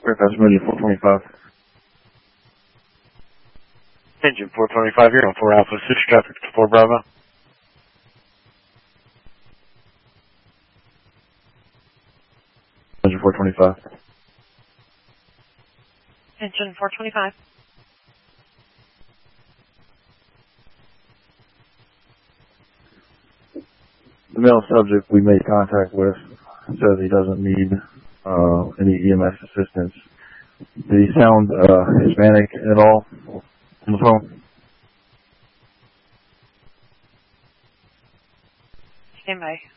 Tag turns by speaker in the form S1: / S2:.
S1: Aircraft Engine 425.
S2: Engine 425 here on 4 Alpha 6 traffic to 4 Bravo.
S1: Engine 425.
S3: Engine 425.
S1: The male subject we made contact with says he doesn't need any EMS assistance. Did he sound Hispanic at all on the phone?
S3: Stand by.